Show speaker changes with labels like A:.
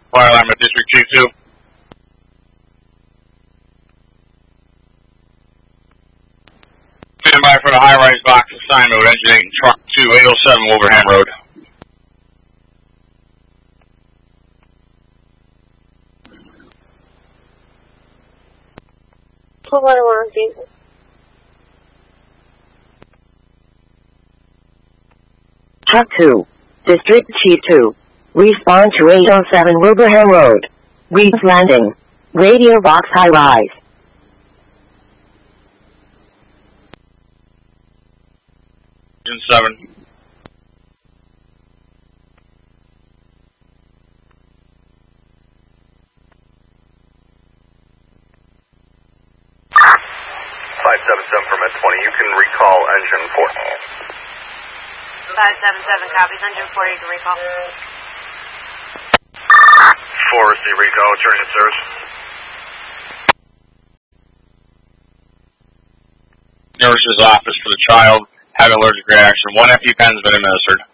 A: Fire alarm at District Chief 2. Stand by for the high-rise box assignment with engine 8 and truck 2, 807 Wolverham Road.
B: Truck 2, District Chief 2. Respond to 807 Wilbraham Road. Reed's Landing. Radio box high rise.
A: Engine 7.
C: From at 20, you can recall engine 4.
D: 577 copies, engine 4, you can recall.
C: Forest, recall, returning to service.
A: Nurse's office for the child had allergic reaction. 1 EpiPen's been administered.